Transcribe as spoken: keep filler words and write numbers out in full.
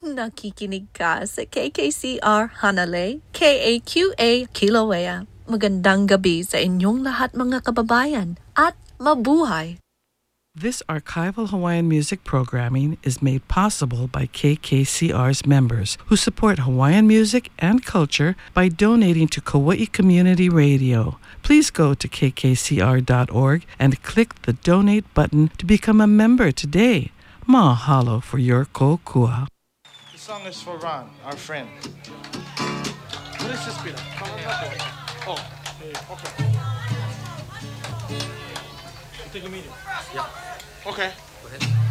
Nakikinig ka sa K K C R Hanalei, K A Q A Kilauea. Magandang gabi sa inyong lahat mga kababayan at mabuhay! This archival Hawaiian music programming is made possible by K K C R's members who support Hawaiian music and culture by donating to Kauai Community Radio. Please go to k k c r dot org and click the donate button to become a member today. Mahalo for your kokua. The song is for Ron, our friend. What is this, Peter? Oh, okay. You take a medium? Yeah. Okay. Go ahead.